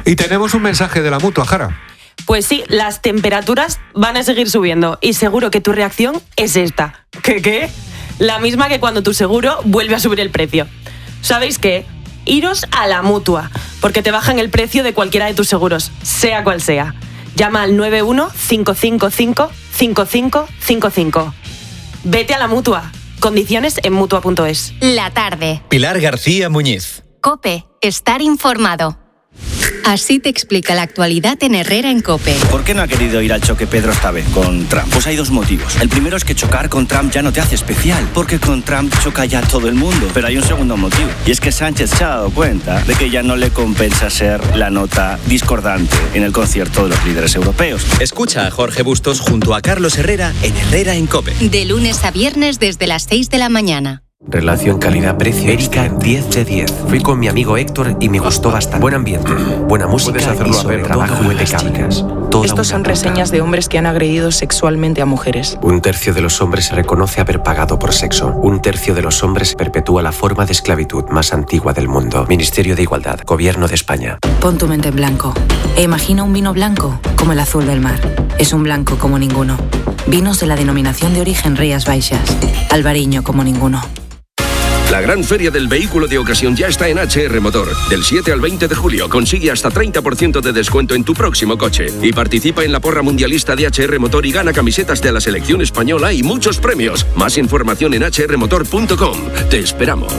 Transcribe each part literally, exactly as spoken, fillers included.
Y tenemos un mensaje de la Mutua, Jara. Pues sí, las temperaturas van a seguir subiendo y seguro que tu reacción es esta. ¿Qué qué? La misma que cuando tu seguro vuelve a subir el precio. ¿Sabéis qué? Iros a la Mutua, porque te bajan el precio de cualquiera de tus seguros, sea cual sea. Llama al nueve uno cinco cinco cinco cinco cinco cinco cinco. Vete a la Mutua. Condiciones en mutua punto es. La tarde. Pilar García Muñiz. COPE. Estar informado. Así te explica la actualidad en Herrera en COPE. ¿Por qué no ha querido ir al choque Pedro esta vez con Trump? Pues hay dos motivos. El primero es que chocar con Trump ya no te hace especial, porque con Trump choca ya todo el mundo. Pero hay un segundo motivo, y es que Sánchez se ha dado cuenta de que ya no le compensa ser la nota discordante en el concierto de los líderes europeos. Escucha a Jorge Bustos junto a Carlos Herrera en Herrera en COPE. De lunes a viernes desde las seis de la mañana. Relación calidad-precio. Erika, diez de diez. Fui con mi amigo Héctor y me gustó bastante. Buen ambiente, buena música y sobre trabajo impecable. Estos son reseñas de hombres que han agredido sexualmente a mujeres. Un tercio de los hombres reconoce haber pagado por sexo. Un tercio de los hombres perpetúa la forma de esclavitud más antigua del mundo. Ministerio de Igualdad, Gobierno de España. Pon tu mente en blanco e imagina un vino blanco como el azul del mar. Es un blanco como ninguno. Vinos de la denominación de origen Rías Baixas. Albariño como ninguno. La gran feria del vehículo de ocasión ya está en H R Motor. Del siete al veinte de julio consigue hasta treinta por ciento de descuento en tu próximo coche. Y participa en la porra mundialista de H R Motor y gana camisetas de la selección española y muchos premios. Más información en h r motor punto com. Te esperamos.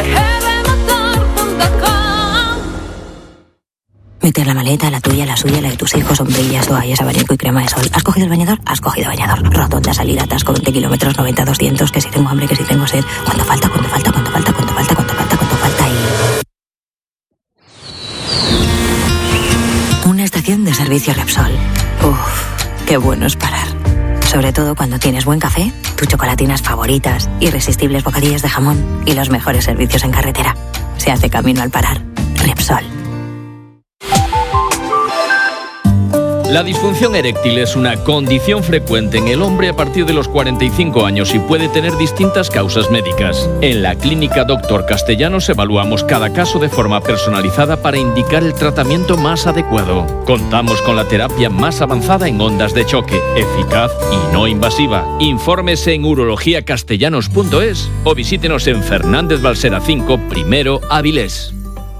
Meter la maleta, la tuya, la suya, la de tus hijos, sombrillas, toallas, abanico y crema de sol. ¿Has cogido el bañador? Has cogido bañador. Rotonda, salida, atasco, veinte kilómetros, noventa, doscientos, que si tengo hambre, que si tengo sed. ¿Cuánto falta? ¿Cuánto falta? ¿Cuánto falta? ¿Cuánto falta? ¿Cuánto falta? ¿Cuánto falta? Y... una estación de servicio Repsol. Uff, qué bueno es parar. Sobre todo cuando tienes buen café, tus chocolatinas favoritas, irresistibles bocadillos de jamón y los mejores servicios en carretera. Se hace camino al parar. Repsol. La disfunción eréctil es una condición frecuente en el hombre a partir de los cuarenta y cinco años y puede tener distintas causas médicas. En la clínica Doctor Castellanos evaluamos cada caso de forma personalizada para indicar el tratamiento más adecuado. Contamos con la terapia más avanzada en ondas de choque, eficaz y no invasiva. Infórmese en urología castellanos punto es o visítenos en Fernández Balsera cinco, primero Avilés.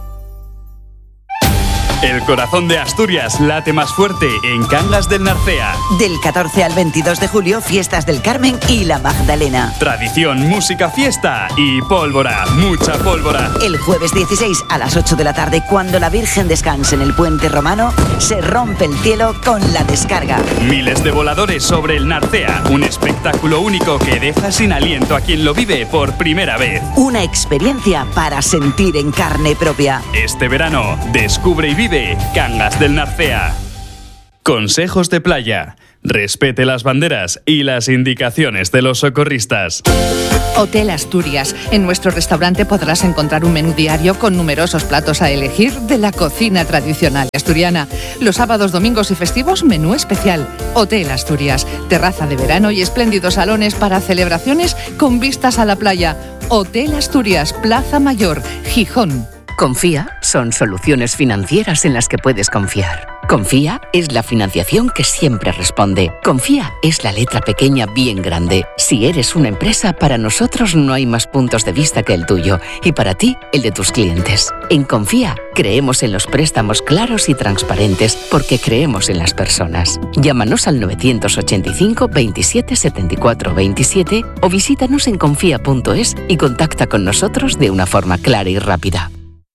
El corazón de Asturias late más fuerte en Cangas del Narcea. Del catorce al veintidós de julio, fiestas del Carmen y la Magdalena. Tradición, música, fiesta y pólvora, mucha pólvora. El jueves dieciséis a las ocho de la tarde, cuando la Virgen descanse en el Puente Romano, se rompe el cielo con la descarga. Miles de voladores sobre el Narcea, un espectáculo único que deja sin aliento a quien lo vive por primera vez. Una experiencia para sentir en carne propia. Este verano, descubre y vive Cangas del Narcea. Consejos de playa. Respete las banderas y las indicaciones de los socorristas. Hotel Asturias. En nuestro restaurante podrás encontrar un menú diario con numerosos platos a elegir de la cocina tradicional asturiana. Los sábados, domingos y festivos, menú especial. Hotel Asturias. Terraza de verano y espléndidos salones para celebraciones con vistas a la playa. Hotel Asturias, Plaza Mayor, Gijón. Confía son soluciones financieras en las que puedes confiar. Confía es la financiación que siempre responde. Confía es la letra pequeña bien grande. Si eres una empresa, para nosotros no hay más puntos de vista que el tuyo y para ti, el de tus clientes. En Confía creemos en los préstamos claros y transparentes porque creemos en las personas. Llámanos al novecientos ochenta y cinco veintisiete setenta y cuatro veintisiete o visítanos en confía punto es y contacta con nosotros de una forma clara y rápida.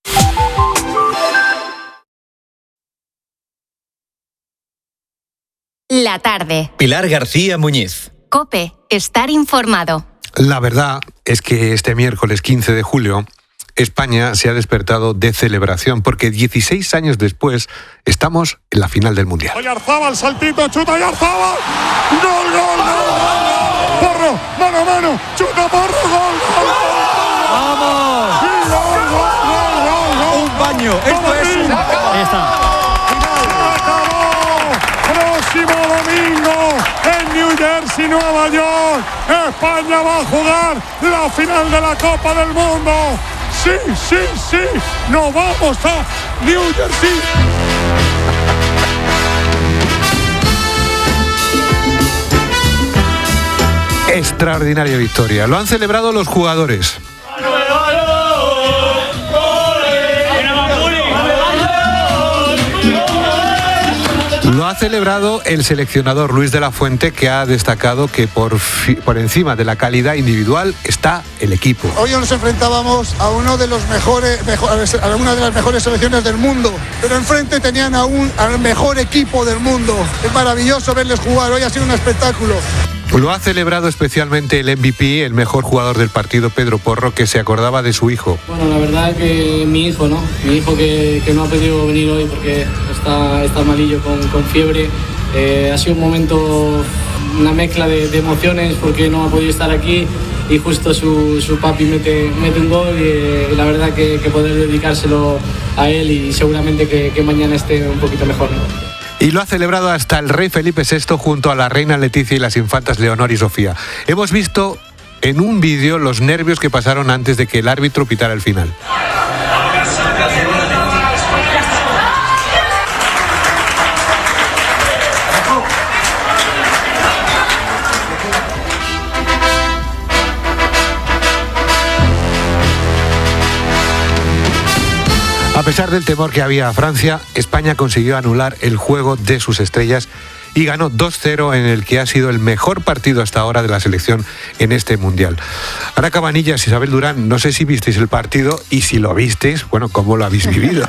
La tarde. Pilar García Muñiz. COPE. Estar informado. La verdad es que este miércoles quince de julio España se ha despertado de celebración porque dieciséis años después estamos en la final del Mundial. Oyarzabal, saltito, chuta Oyarzabal. ¡Gol, gol, gol! ¡Porro! ¡Mano a mano! ¡Chuta, porro! ¡Gol, gol! ¡Vamos! ¡Sí, gol, gol, gol, gol, gol! ¡Un baño! ¡Esto es un baño! Ahí está. Próximo domingo en New Jersey, Nueva York, España va a jugar la final de la Copa del Mundo. Sí, sí, sí, nos vamos a New Jersey. Extraordinaria victoria. Lo han celebrado los jugadores. Lo ha celebrado el seleccionador Luis de la Fuente, que ha destacado que por, fi, por encima de la calidad individual está el equipo. Hoy nos enfrentábamos a uno de los mejores, mejor, a una de las mejores selecciones del mundo, pero enfrente tenían a un, al mejor equipo del mundo. Es maravilloso verles jugar, hoy ha sido un espectáculo. Lo ha celebrado especialmente el M V P, el mejor jugador del partido, Pedro Porro, que se acordaba de su hijo. Bueno, la verdad que mi hijo, ¿no? Mi hijo que, que no ha podido venir hoy porque está, está malillo con, con fiebre. Eh, ha sido un momento, una mezcla de, de emociones porque no ha podido estar aquí y justo su, su papi mete, mete un gol y, y la verdad que, que poder dedicárselo a él y seguramente que, que mañana esté un poquito mejor, ¿no? Y lo ha celebrado hasta el rey Felipe sexto junto a la reina Leticia y las infantas Leonor y Sofía. Hemos visto en un vídeo los nervios que pasaron antes de que el árbitro pitara el final. A pesar del temor que había a Francia, España consiguió anular el juego de sus estrellas y ganó dos cero en el que ha sido el mejor partido hasta ahora de la selección en este Mundial. Ana Cabanillas, Isabel Durán, no sé si visteis el partido y si lo visteis, bueno, ¿cómo lo habéis vivido?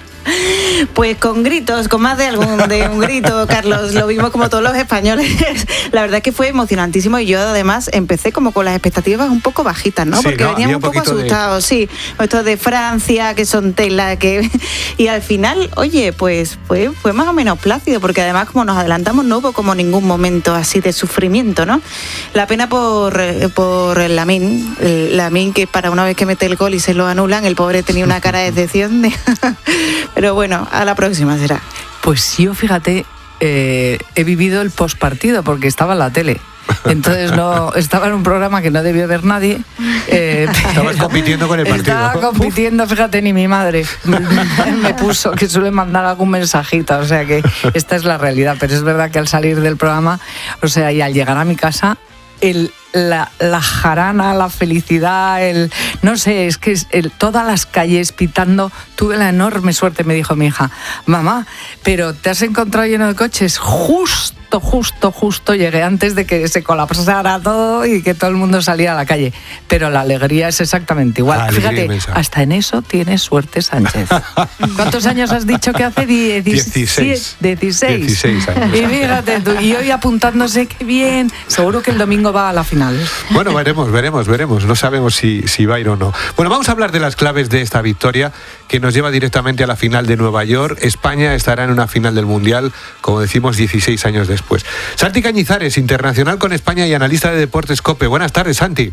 Pues con gritos, con más de algún de un grito, Carlos, lo vimos como todos los españoles. La verdad es que fue emocionantísimo y yo además empecé como con las expectativas un poco bajitas, ¿no? Sí, porque ¿no? veníamos un un poco asustados, de... sí, esto de Francia, que son tela, que y al final, oye, pues fue, fue más o menos plácido, porque además como nos adelantamos no hubo como ningún momento así de sufrimiento, ¿no? La pena por, por Lamine, Lamine que para una vez que mete el gol y se lo anulan, el pobre tenía una cara de decepción, de... pero bueno, a la próxima será. Pues yo, fíjate, eh, he vivido el postpartido porque estaba en la tele. Entonces no estaba en un programa que no debió ver nadie. Eh, Estabas compitiendo con el partido. Estaba compitiendo, fíjate, ni mi madre me puso, que suele mandar algún mensajito. O sea que esta es la realidad. Pero es verdad que al salir del programa, o sea, y al llegar a mi casa, el La, la jarana, la felicidad, el no sé, es que es el, todas las calles pitando. Tuve la enorme suerte, me dijo mi hija, mamá, pero te has encontrado lleno de coches. Justo, justo, justo llegué antes de que se colapsara todo y que todo el mundo saliera a la calle. Pero la alegría es exactamente igual. Ah, fíjate, inmensa. Hasta en eso tienes suerte, Sánchez. ¿Cuántos años has dicho que hace? dieciséis. dieciséis. dieciséis años. Y fíjate tú, y hoy apuntándose, qué bien. Seguro que el domingo va a la final. Bueno, veremos, veremos, veremos. No sabemos si, si va a ir o no. Bueno, vamos a hablar de las claves de esta victoria que nos lleva directamente a la final de Nueva York. España estará en una final del Mundial, como decimos, dieciséis años después. Santi Cañizares, internacional con España y analista de Deportes COPE. Buenas tardes, Santi.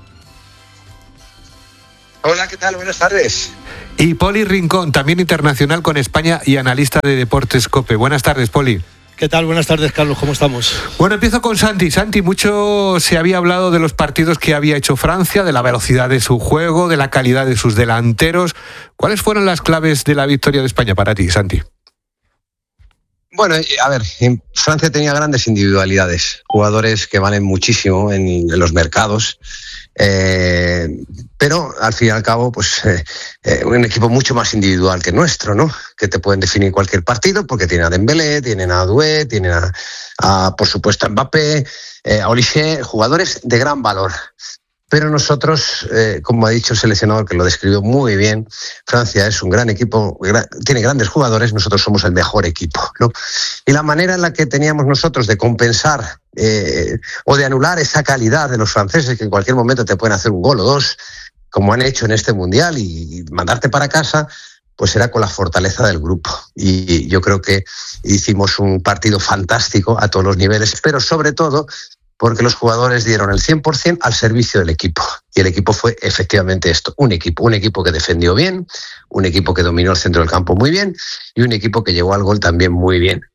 Hola, ¿qué tal? Buenas tardes. Y Poli Rincón, también internacional con España y analista de Deportes COPE. Buenas tardes, Poli. ¿Qué tal? Buenas tardes, Carlos. ¿Cómo estamos? Bueno, empiezo con Santi. Santi, mucho se había hablado de los partidos que había hecho Francia, de la velocidad de su juego, de la calidad de sus delanteros. ¿Cuáles fueron las claves de la victoria de España para ti, Santi? Bueno, a ver, Francia tenía grandes individualidades, jugadores que valen muchísimo en, en los mercados. Eh, pero al fin y al cabo, pues eh, eh, un equipo mucho más individual que nuestro, ¿no? Que te pueden definir cualquier partido, porque tienen a Dembélé, tienen a Doué, tienen a, a por supuesto a Mbappé, eh, a Olise, jugadores de gran valor. Pero nosotros, eh, como ha dicho el seleccionador, que lo describió muy bien, Francia es un gran equipo, gra- tiene grandes jugadores, nosotros somos el mejor equipo, ¿no? Y la manera en la que teníamos nosotros de compensar eh, o de anular esa calidad de los franceses, que en cualquier momento te pueden hacer un gol o dos, como han hecho en este Mundial, y, y mandarte para casa, pues era con la fortaleza del grupo. Y yo creo que hicimos un partido fantástico a todos los niveles, pero sobre todo porque los jugadores dieron el cien por ciento al servicio del equipo. Y el equipo fue efectivamente esto, un equipo, un equipo que defendió bien, un equipo que dominó el centro del campo muy bien y un equipo que llegó al gol también muy bien.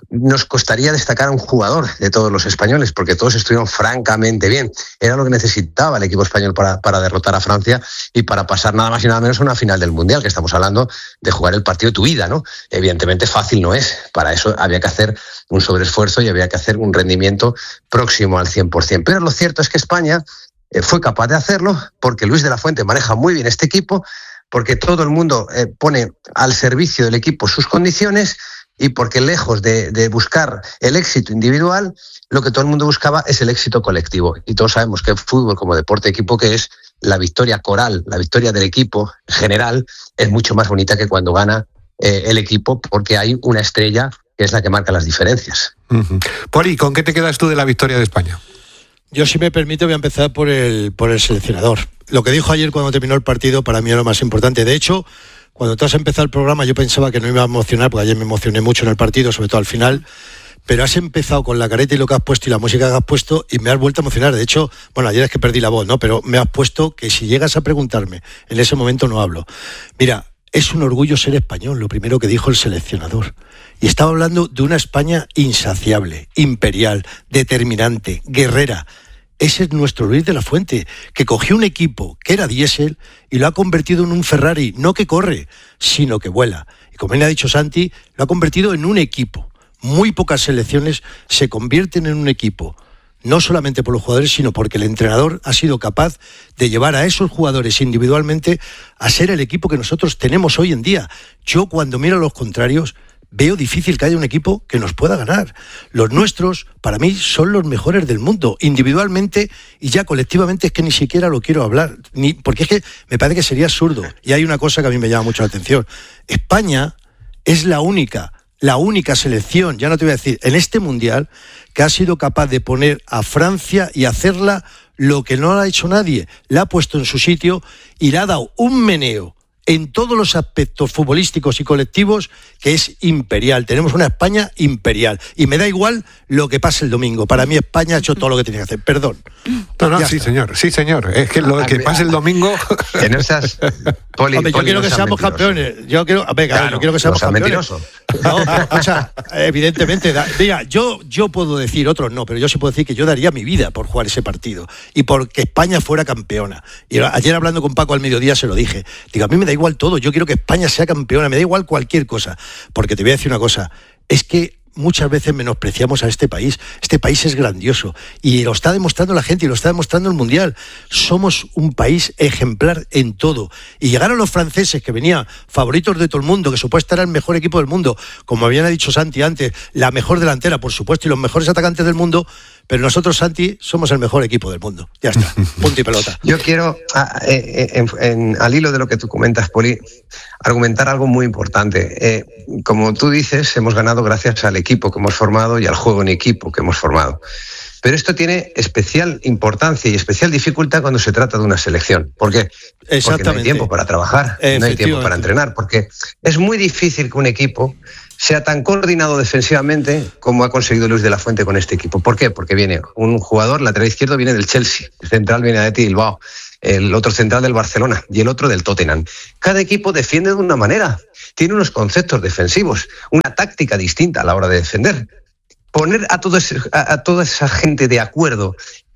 nos costaría destacar a un jugador de todos los españoles, porque todos estuvieron francamente bien. Era lo que necesitaba el equipo español para, para derrotar a Francia y para pasar nada más y nada menos a una final del Mundial, que estamos hablando de jugar el partido de tu vida, ¿no? Evidentemente fácil no es. Para eso había que hacer un sobreesfuerzo y había que hacer un rendimiento próximo al cien por ciento. Pero lo cierto es que España eh, fue capaz de hacerlo porque Luis de la Fuente maneja muy bien este equipo, porque todo el mundo eh, pone al servicio del equipo sus condiciones y porque lejos de, de buscar el éxito individual, lo que todo el mundo buscaba es el éxito colectivo. Y todos sabemos que el fútbol como deporte de equipo, que es la victoria coral, la victoria del equipo general, es mucho más bonita que cuando gana eh, el equipo, porque hay una estrella que es la que marca las diferencias. Uh-huh. Poli, ¿con qué te quedas tú de la victoria de España? Yo, si me permite, voy a empezar por el, por el seleccionador. Lo que dijo ayer cuando terminó el partido para mí era lo más importante. De hecho, cuando tú has empezado el programa yo pensaba que no iba a emocionar, porque ayer me emocioné mucho en el partido, sobre todo al final, pero has empezado con la careta y lo que has puesto y la música que has puesto y me has vuelto a emocionar. De hecho, bueno, ayer es que perdí la voz, ¿no? Pero me has puesto que si llegas a preguntarme, en ese momento no hablo. Mira, es un orgullo ser español, lo primero que dijo el seleccionador. Y estaba hablando de una España insaciable, imperial, determinante, guerrera. Ese es nuestro Luis de la Fuente, que cogió un equipo que era diésel y lo ha convertido en un Ferrari, no que corre, sino que vuela. Y como bien ha dicho Santi, lo ha convertido en un equipo. Muy pocas selecciones se convierten en un equipo, no solamente por los jugadores, sino porque el entrenador ha sido capaz de llevar a esos jugadores individualmente a ser el equipo que nosotros tenemos hoy en día. Yo, cuando miro a los contrarios, veo difícil que haya un equipo que nos pueda ganar. Los nuestros, para mí, son los mejores del mundo, individualmente, y ya colectivamente es que ni siquiera lo quiero hablar, ni porque es que me parece que sería absurdo. Y hay una cosa que a mí me llama mucho la atención. España es la única, la única selección, ya no te voy a decir, en este Mundial, que ha sido capaz de poner a Francia y hacerla lo que no ha hecho nadie. La ha puesto en su sitio y le ha dado un meneo en todos los aspectos futbolísticos y colectivos, que es imperial. Tenemos una España imperial. Y me da igual lo que pase el domingo. Para mí España ha hecho todo lo que tenía que hacer. Perdón. No, no, sí, está. señor. Sí, señor. Es que lo que pase el domingo... Que no seas... Poli, Hombre, yo Poli, quiero no que seamos mentiroso. campeones. Yo quiero... Venga, Claro, yo quiero que seamos no seas campeones. mentiroso. No, o sea, evidentemente... Da, mira, yo, yo puedo decir, otros no, pero yo sí puedo decir que yo daría mi vida por jugar ese partido. Y porque España fuera campeona. Y ayer hablando con Paco al mediodía se lo dije. Digo, a mí me da igual todo. Yo quiero que España sea campeona, me da igual cualquier cosa, porque te voy a decir una cosa, es que muchas veces menospreciamos a este país. Este país es grandioso y lo está demostrando la gente y lo está demostrando el Mundial. Somos un país ejemplar en todo. Y llegaron los franceses, que venían favoritos de todo el mundo, que supuestamente era el mejor equipo del mundo, como habían dicho Santi antes, la mejor delantera, por supuesto, y los mejores atacantes del mundo. Pero nosotros, Santi, somos el mejor equipo del mundo. Ya está, punto y pelota. Yo quiero, a, eh, en, en, al hilo de lo que tú comentas, Poli, argumentar algo muy importante. Eh, como tú dices, hemos ganado gracias al equipo que hemos formado y al juego en equipo que hemos formado. Pero esto tiene especial importancia y especial dificultad cuando se trata de una selección. ¿Por qué? Porque no hay tiempo para trabajar, no hay tiempo para entrenar, porque es muy difícil que un equipo sea tan coordinado defensivamente como ha conseguido Luis de la Fuente con este equipo. ¿Por qué? Porque viene un jugador, lateral izquierdo, viene del Chelsea, el central viene de Athletic Bilbao, el otro central del Barcelona y el otro del Tottenham. Cada equipo defiende de una manera, tiene unos conceptos defensivos, una táctica distinta a la hora de defender. Poner a, todo ese, a, a toda esa gente de acuerdo.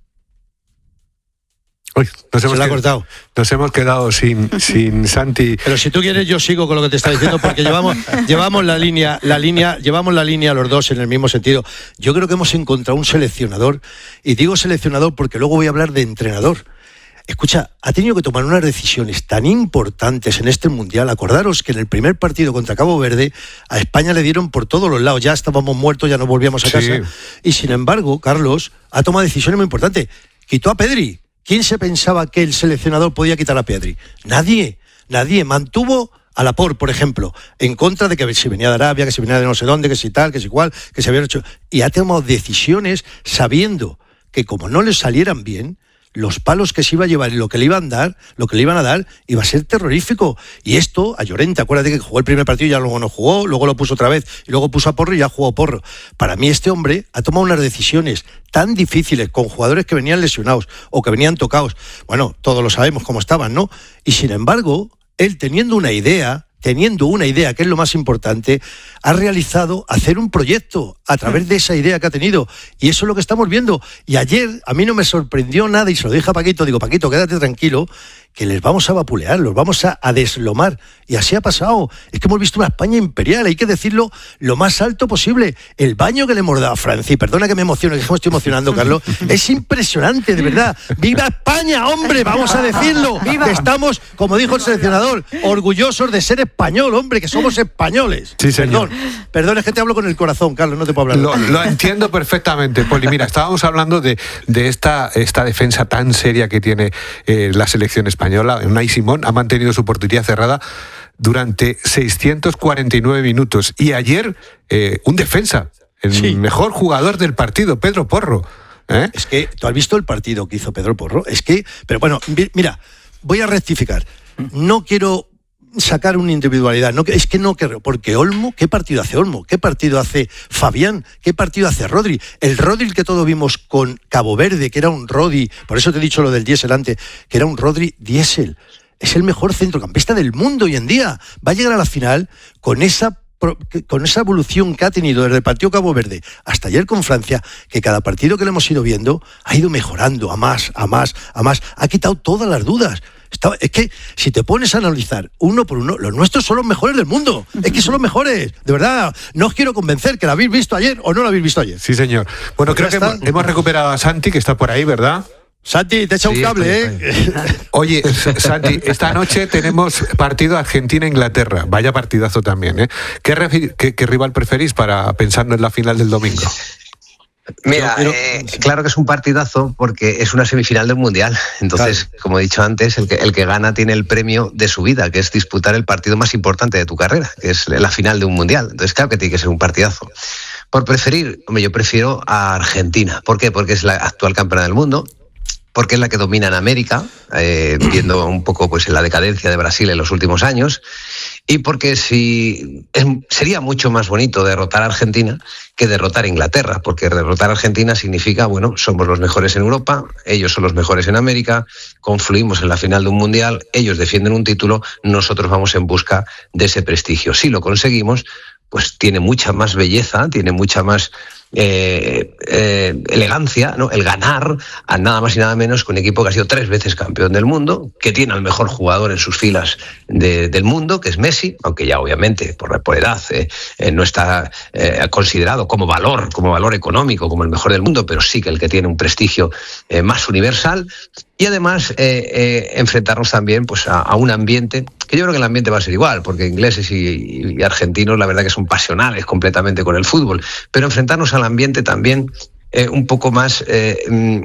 Uy, nos hemos, Se la ha quedado, cortado. nos hemos quedado sin, sin Santi. Pero si tú quieres, yo sigo con lo que te está diciendo, porque llevamos, llevamos la línea, la línea, llevamos la línea los dos en el mismo sentido. Yo creo que hemos encontrado un seleccionador, y digo seleccionador porque luego voy a hablar de entrenador. Escucha, ha tenido que tomar unas decisiones tan importantes en este Mundial. Acordaros que en el primer partido contra Cabo Verde a España le dieron por todos los lados. Ya estábamos muertos, ya no volvíamos a casa. Sí. Y sin embargo, Carlos ha tomado decisiones muy importantes. Quitó a Pedri. ¿Quién se pensaba que el seleccionador podía quitar a Pedri? Nadie, nadie. Mantuvo a Laporte, por ejemplo, en contra de que si venía de Arabia, que si venía de no sé dónde, que si tal, que si cual, que se habían hecho... Y ha tomado decisiones sabiendo que como no les salieran bien, los palos que se iba a llevar y lo que le iban a dar, lo que le iban a dar, iba a ser terrorífico. Y esto, a Llorente, acuérdate que jugó el primer partido y ya luego no jugó, luego lo puso otra vez, y luego puso a Porro y ya jugó Porro. Para mí este hombre ha tomado unas decisiones tan difíciles con jugadores que venían lesionados o que venían tocados. Bueno, todos lo sabemos cómo estaban, ¿no? Y sin embargo, él teniendo una idea, teniendo una idea, que es lo más importante, ha realizado hacer un proyecto a través de esa idea que ha tenido. Y eso es lo que estamos viendo. Y ayer a mí no me sorprendió nada, y se lo dije a Paquito, digo, Paquito, quédate tranquilo, que les vamos a vapulear, los vamos a, a deslomar. Y así ha pasado. Es que hemos visto una España imperial, hay que decirlo lo más alto posible. El baño que le hemos dado a Francia, y perdona que me emocione, que me estoy emocionando, Carlos, es impresionante, de verdad. ¡Viva España, hombre! Vamos a decirlo. ¡Viva! Estamos, como dijo el seleccionador, orgullosos de ser español, hombre, que somos españoles. Sí, señor. Perdón, perdón, es que te hablo con el corazón, Carlos, no te puedo hablar. Lo, lo entiendo perfectamente, Poli. Mira, estábamos hablando de, de esta, esta defensa tan seria que tiene eh, la selección española. Unai Simón ha mantenido su portería cerrada durante seiscientos cuarenta y nueve minutos. Y ayer, eh, un defensa, el sí. mejor jugador del partido, Pedro Porro. ¿Eh? Es que, ¿tú has visto el partido que hizo Pedro Porro? Es que, pero bueno, mira, voy a rectificar. No quiero sacar una individualidad, no, es que no quiero, porque Olmo, ¿qué partido hace Olmo? ¿Qué partido hace Fabián? ¿Qué partido hace Rodri? El Rodri que todos vimos con Cabo Verde, que era un Rodri, por eso te he dicho lo del diésel antes, que era un Rodri diésel. Es el mejor centrocampista del mundo hoy en día. Va a llegar a la final con esa con esa evolución que ha tenido desde el partido Cabo Verde hasta ayer con Francia, que cada partido que le hemos ido viendo ha ido mejorando a más, a más, a más. Ha quitado todas las dudas. Está, es que si te pones a analizar uno por uno, los nuestros son los mejores del mundo. Es que son los mejores. De verdad, no os quiero convencer que lo habéis visto ayer o no lo habéis visto ayer. Sí, señor. Bueno, pues creo que hemos, hemos recuperado a Santi, que está por ahí, ¿verdad? Santi, te echa sí, un cable, ¿eh? Oye, Santi, esta noche tenemos partido Argentina-Inglaterra. Vaya partidazo también, ¿eh? ¿Qué, qué, qué rival preferís para pensando en la final del domingo? Mira, pero, pero, eh, sí. claro que es un partidazo porque es una semifinal del Mundial. Entonces, claro. como he dicho antes, el que, el que gana tiene el premio de su vida, que es disputar el partido más importante de tu carrera, que es la final de un Mundial. Entonces, claro que tiene que ser un partidazo. Por preferir, hombre, yo prefiero a Argentina. ¿Por qué? Porque es la actual campeona del mundo, porque es la que domina en América, eh, viendo un poco pues la decadencia de Brasil en los últimos años, y porque si es, sería mucho más bonito derrotar a Argentina que derrotar a Inglaterra, porque derrotar a Argentina significa, bueno, somos los mejores en Europa, ellos son los mejores en América, confluimos en la final de un mundial, ellos defienden un título, nosotros vamos en busca de ese prestigio. Si lo conseguimos, pues tiene mucha más belleza, tiene mucha más eh, eh, elegancia, ¿no? El ganar a nada más y nada menos que un equipo que ha sido tres veces campeón del mundo, que tiene al mejor jugador en sus filas de, del mundo, que es Messi, aunque ya obviamente por, por edad eh, eh, no está eh, considerado como valor, como valor económico, como el mejor del mundo, pero sí que el que tiene un prestigio eh, más universal. Y además eh, eh, enfrentarnos también pues, a, a un ambiente, que yo creo que el ambiente va a ser igual, porque ingleses y, y argentinos la verdad que son pasionales completamente con el fútbol, pero enfrentarnos al ambiente también eh, un poco más, eh,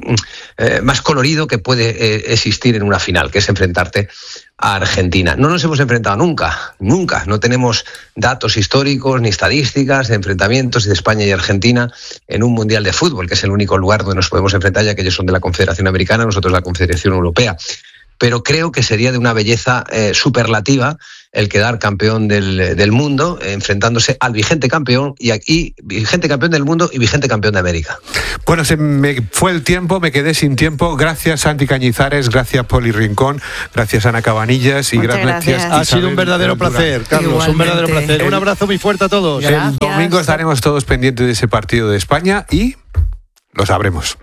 eh, más colorido que puede eh, existir en una final, que es enfrentarte a Argentina. No nos hemos enfrentado nunca, nunca. No tenemos datos históricos ni estadísticas de enfrentamientos de España y Argentina en un mundial de fútbol, que es el único lugar donde nos podemos enfrentar, ya que ellos son de la Confederación Americana, nosotros de la Confederación Europea. Pero creo que sería de una belleza eh, superlativa el quedar campeón del, del mundo, eh, enfrentándose al vigente campeón, y aquí vigente campeón del mundo y vigente campeón de América. Bueno, se me fue el tiempo, me quedé sin tiempo. Gracias, Santi Cañizares, gracias, Poli Rincón, gracias, Ana Cabanillas, y Muchas gracias. gracias. Ha sido un verdadero placer, Carlos, Igualmente. un verdadero placer. El, un abrazo muy fuerte a todos. Gracias. El domingo estaremos todos pendientes de ese partido de España y lo sabremos.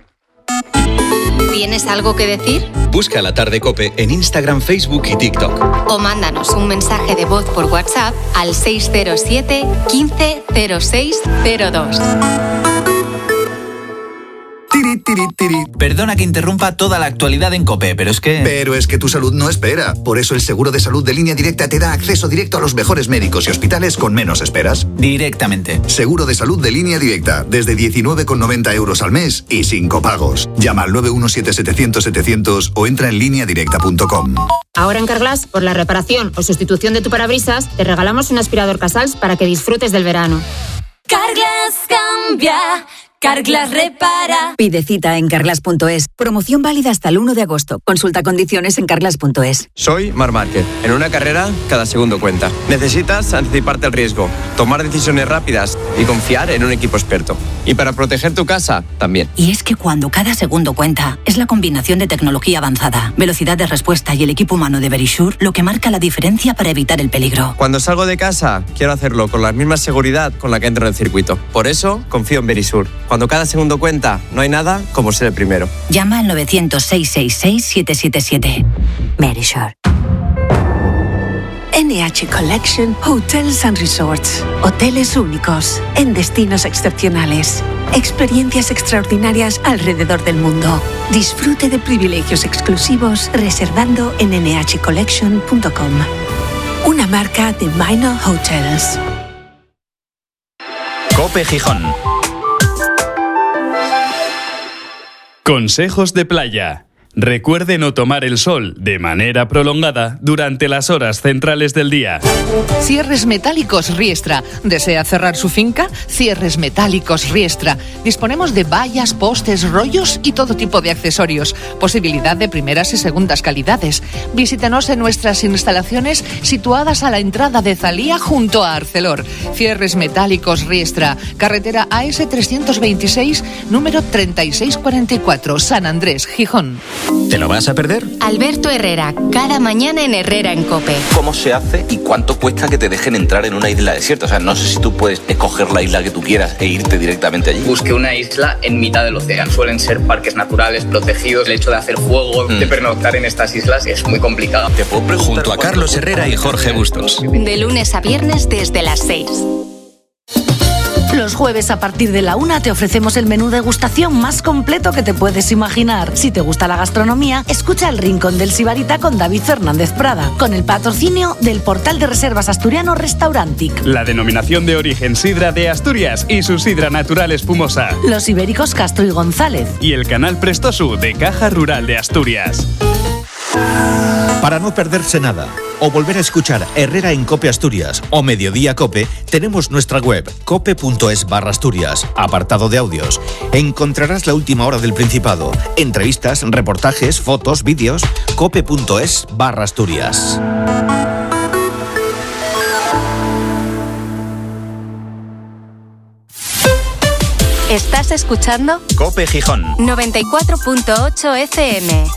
¿Tienes algo que decir? Busca La Tarde COPE en Instagram, Facebook y TikTok. O mándanos un mensaje de voz por WhatsApp al seis cero siete, quince, cero seis cero dos. Tiri, tiri, tiri. Perdona que interrumpa toda la actualidad en COPE, pero es que... Pero es que tu salud no espera. Por eso el seguro de salud de Línea Directa te da acceso directo a los mejores médicos y hospitales con menos esperas. Directamente. Seguro de salud de Línea Directa, desde diecinueve con noventa euros al mes y sin copagos. Llama al nueve uno siete, setecientos, setecientos o entra en línea directa punto com. Ahora en Carglass, por la reparación o sustitución de tu parabrisas, te regalamos un aspirador Casals para que disfrutes del verano. Carglass cambia. Carglass repara. Pide cita en carglass punto es. Promoción válida hasta el uno de agosto. Consulta condiciones en carglass punto es. Soy Marc Márquez. En una carrera, cada segundo cuenta. Necesitas anticiparte al riesgo, tomar decisiones rápidas y confiar en un equipo experto. Y para proteger tu casa, también. Y es que cuando cada segundo cuenta, es la combinación de tecnología avanzada, velocidad de respuesta y el equipo humano de Verisure lo que marca la diferencia para evitar el peligro. Cuando salgo de casa, quiero hacerlo con la misma seguridad con la que entro en el circuito. Por eso, confío en Verisure. Cuando cada segundo cuenta, no hay nada como ser el primero. Llama al novecientos, seiscientos sesenta y seis, siete siete siete. Verisure. N H Collection Hotels and Resorts. Hoteles únicos, en destinos excepcionales. Experiencias extraordinarias alrededor del mundo. Disfrute de privilegios exclusivos reservando en ene hache collection punto com. Una marca de Minor Hotels. COPE Gijón. Consejos de playa. Recuerde no tomar el sol de manera prolongada durante las horas centrales del día. Cierres Metálicos Riestra. ¿Desea cerrar su finca? Cierres Metálicos Riestra. Disponemos de vallas, postes, rollos y todo tipo de accesorios. Posibilidad de primeras y segundas calidades. Visítenos en nuestras instalaciones situadas a la entrada de Zalía junto a Arcelor. Cierres Metálicos Riestra. Carretera A S trescientos veintiséis, número treinta y seis cuarenta y cuatro, San Andrés, Gijón. ¿Te lo vas a perder? Alberto Herrera, cada mañana en Herrera en COPE. ¿Cómo se hace y cuánto cuesta que te dejen entrar en una isla desierta? O sea, no sé si tú puedes escoger la isla que tú quieras e irte directamente allí. Busqué una isla en mitad del océano. Suelen ser parques naturales protegidos. El hecho de hacer fuego, mm. de pernoctar en estas islas es muy complicado. Te puedo preguntar. Junto a Carlos Herrera y Jorge Bustos. De lunes a viernes desde las seis. Los jueves a partir de la una te ofrecemos el menú degustación más completo que te puedes imaginar. Si te gusta la gastronomía, escucha El Rincón del Sibarita con David Fernández Prada, con el patrocinio del portal de reservas asturiano Restaurantic. La denominación de origen Sidra de Asturias y su sidra natural espumosa. Los Ibéricos Castro y González. Y el canal Prestosu de Caja Rural de Asturias. Para no perderse nada o volver a escuchar Herrera en COPE Asturias o Mediodía COPE, tenemos nuestra web cope punto es barra Asturias, apartado de audios. Encontrarás la última hora del Principado, entrevistas, reportajes, fotos, vídeos. cope punto es barra Asturias. ¿Estás escuchando? COPE Gijón. noventa y cuatro punto ocho F M.